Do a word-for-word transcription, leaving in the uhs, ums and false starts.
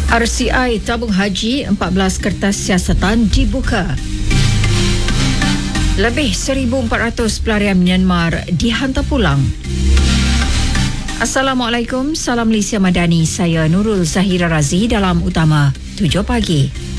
R C I tabung haji empat belas kertas siasatan dibuka. Lebih seribu empat ratus pelarian Myanmar dihantar pulang. Assalamualaikum, salam Malaysia Madani. Saya Nurul Zahira Razi dalam Utama tujuh pagi.